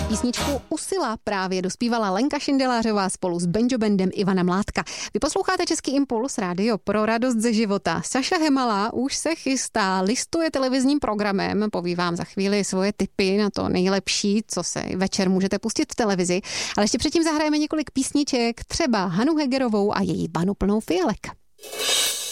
Písničku Usila právě dospívala Lenka Šindelářová spolu s banjo bandem Ivana Mládka. Vy posloucháte Český impuls, rádio pro radost ze života. Saša Hemala už se chystá, listuje televizním programem, poví vám za chvíli svoje tipy na to nejlepší, co se večer můžete pustit v televizi. Ale ještě předtím zahrajeme několik písniček, třeba Hanu Hegerovou a její Vanu plnou fialek.